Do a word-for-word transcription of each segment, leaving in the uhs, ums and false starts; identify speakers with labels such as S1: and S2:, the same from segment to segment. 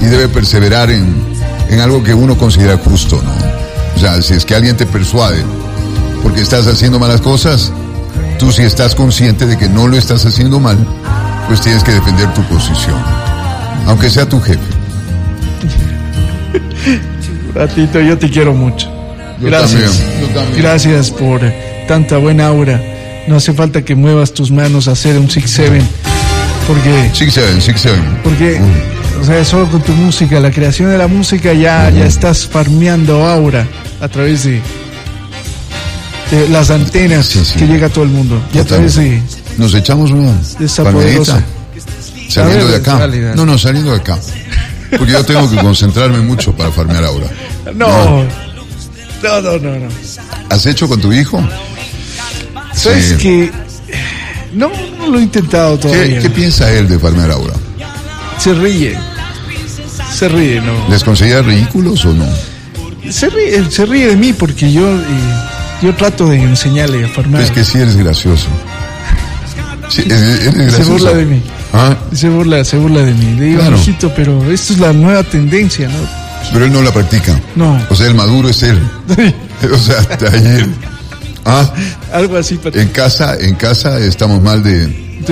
S1: y debe perseverar en, en algo que uno considera justo, ¿no? O sea, si es que alguien te persuade porque estás haciendo malas cosas, tú si estás consciente de que no lo estás haciendo mal, pues tienes que defender tu posición, aunque sea tu jefe.
S2: Patito, yo te quiero mucho.
S1: Yo
S2: Gracias.
S1: también, yo también.
S2: Gracias por tanta buena aura. No hace falta que muevas tus manos a hacer un six seven, porque
S1: six seven, six seven.
S2: porque uh. o sea, solo con tu música, la creación de la música ya uh-huh. ya estás farmeando aura a través de, de las antenas sí, sí. que llega a todo el mundo. Y a través de
S1: nos echamos una
S2: de esa poderosa
S1: saliendo de acá. Dale, dale. No, no, saliendo de acá. Porque yo tengo que concentrarme mucho para farmear aura.
S2: No. No, no, no, no.
S1: ¿Has hecho con tu hijo?
S2: ¿Sabes sí. que no, no lo he intentado todavía?
S1: ¿Qué, ¿Qué piensa él de farmear aura?
S2: Se ríe. Se ríe, ¿no?
S1: ¿Les considera ridículos o no?
S2: Se ríe, se ríe de mí porque yo, eh, yo trato de enseñarle a farmear.
S1: Es que sí eres gracioso. Sí, eres, eres gracioso.
S2: Se burla de mí.
S1: ¿Ah?
S2: Se burla, se burla de mí. Le digo, claro. Hijito, pero esto es la nueva tendencia, ¿no?
S1: Pero él no la practica.
S2: No.
S1: O sea, el maduro es él. O sea, hasta ayer. ¿Ah?
S2: Algo así, Patito.
S1: En casa, en casa estamos mal de...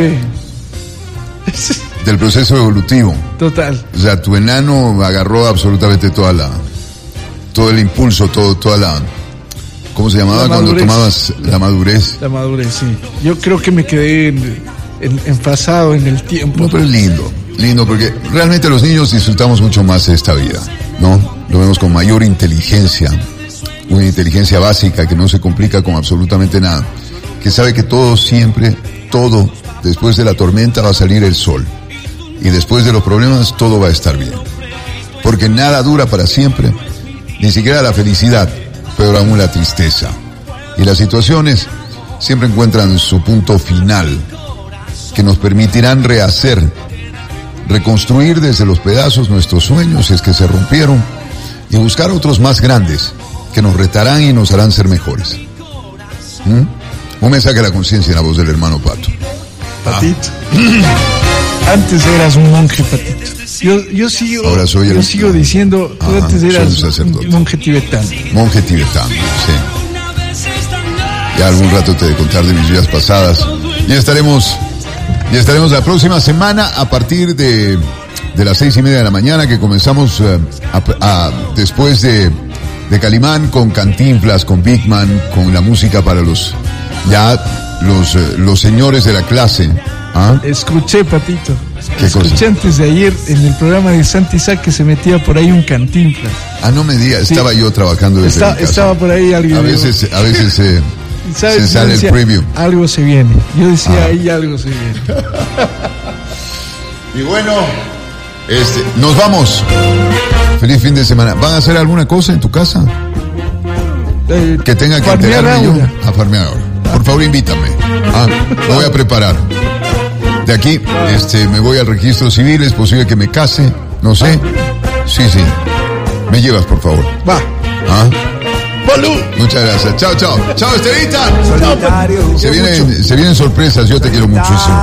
S2: Sí.
S1: Del proceso evolutivo.
S2: Total.
S1: O sea, tu enano agarró absolutamente toda la... todo el impulso, todo, toda la... ¿Cómo se llamaba cuando tomabas la madurez?
S2: La madurez, sí. Yo creo que me quedé en, en, enfasado en el tiempo.
S1: No, pero es lindo, lindo, porque realmente los niños disfrutamos mucho más de esta vida, ¿no? Lo vemos con mayor inteligencia, una inteligencia básica que no se complica con absolutamente nada, que sabe que todo siempre, todo, después de la tormenta va a salir el sol, y después de los problemas todo va a estar bien, porque nada dura para siempre, ni siquiera la felicidad, pero aún la tristeza. Y las situaciones siempre encuentran su punto final, que nos permitirán rehacer, reconstruir desde los pedazos nuestros sueños, si es que se rompieron, y buscar otros más grandes, que nos retarán y nos harán ser mejores. ¿Mm? Un mensaje a la conciencia en la voz del hermano Pato.
S2: Patito. Ah. Antes eras un monje, Patito. Yo, yo sigo,
S1: Ahora soy el,
S2: yo sigo diciendo, tú
S1: ajá,
S2: antes eras
S1: un
S2: monje tibetano.
S1: Monje tibetano, sí. Ya algún rato te de contar de mis vidas pasadas. Ya estaremos, ya estaremos la próxima semana a partir de, de las seis y media de la mañana, que comenzamos uh, a, a, después de, de Calimán, con Cantinflas, con Big Man, con la música para los, ya los, uh, los señores de la clase. ¿Ah?
S2: Escuché, Patito.
S1: ¿Qué
S2: Escuché
S1: cosa?
S2: Antes de ayer en el programa de Santi Isaac que se metía por ahí un Cantinflas.
S1: Ah, no me digas, estaba sí. yo trabajando desde
S2: Está,
S1: mi casa.
S2: Estaba por ahí alguien.
S1: A veces, a veces eh, se sale decía, el preview.
S2: Algo se viene. Yo decía, ah. ahí algo se viene.
S1: Y bueno, este, nos vamos. Feliz fin de semana. ¿Van a hacer alguna cosa en tu casa?
S2: Eh,
S1: que tenga que enterarme yo a farmear ahora. Por favor, invítame. Ah, me voy a preparar. De aquí, este, me voy al registro civil, es posible que me case, no sé. Sí, sí. Me llevas, por favor.
S2: Va.
S1: ¿Ah?
S2: Balú.
S1: Muchas gracias. Chao, chao. Chao, Estelita. Se vienen, se vienen sorpresas, yo te quiero muchísimo.